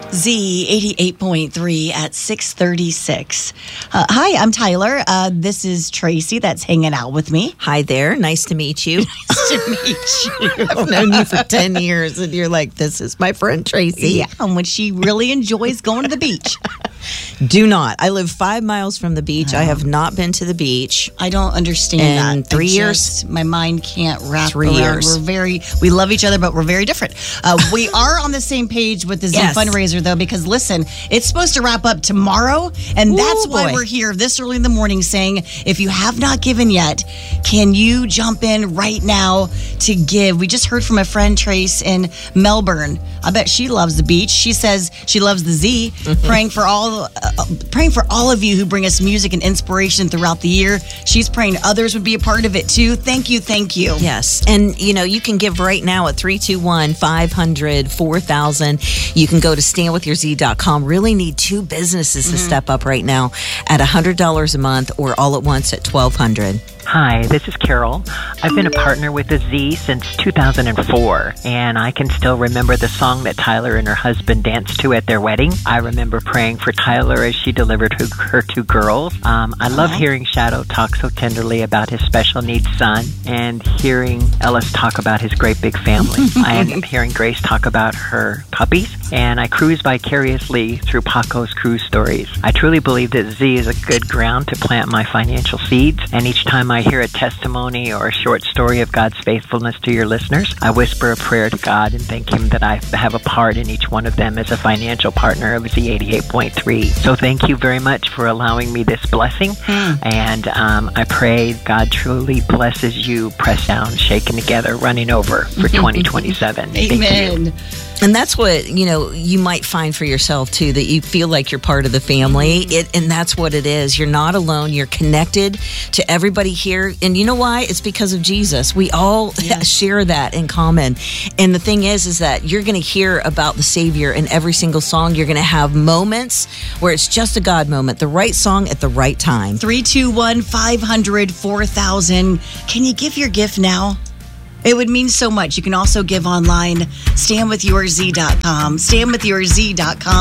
Z 88.3 at 6:36. Hi, I'm Tyler. This is Tracy that's hanging out with me. Hi there. Nice to meet you. Nice to meet you. I've known you for 10 years, and you're like, this is my friend Tracy. Yeah, and when she really enjoys going to the beach. Do not. I live 5 miles from the beach. I have not been to the beach. I don't understand in that. 3 years? My mind can't wrap 3 around. years. We love each other, but we're very different. We are on the same page with the Z Yes. fundraiser, though, because listen, it's supposed to wrap up tomorrow, and that's why we're here this early in the morning saying, if you have not given yet, can you jump in right now to give? We just heard from a friend, Trace, in Melbourne. I bet she loves the beach. She says she loves the Z, praying for all of you who bring us music and inspiration throughout the year. She's praying others would be a part of it too. Thank you. Yes. And, you can give right now at 321-500-4000. You can go to standwithyourz.com. Really need 2 businesses to step up right now at $100 a month or all at once at $1,200. Hi, this is Carol. I've been a partner with the Z since 2004, and I can still remember the song that Tyler and her husband danced to at their wedding. I remember praying for Tyler as she delivered her 2 girls. I love hearing Shadow talk so tenderly about his special needs son and hearing Ellis talk about his great big family. I end up hearing Grace talk about her puppies, and I cruise vicariously through Paco's cruise stories. I truly believe that Z is a good ground to plant my financial seeds, and each time I hear a testimony or a short story of God's faithfulness to your listeners, I whisper a prayer to God and thank Him that I have a part in each one of them as a financial partner of Z88.3. So thank you very much for allowing me this blessing, and I pray God truly blesses you, pressed down, shaken together, running over for 2027. Amen. And that's what, you might find for yourself, too, that you feel like you're part of the family. And that's what it is. You're not alone. You're connected to everybody here. And you know why? It's because of Jesus. We all share that in common. And the thing is that you're going to hear about the Savior in every single song. You're going to have moments where it's just a God moment, the right song at the right time. 321-500-4000. Can you give your gift now? It would mean so much. You can also give online, standwithyourz.com, standwithyourz.com.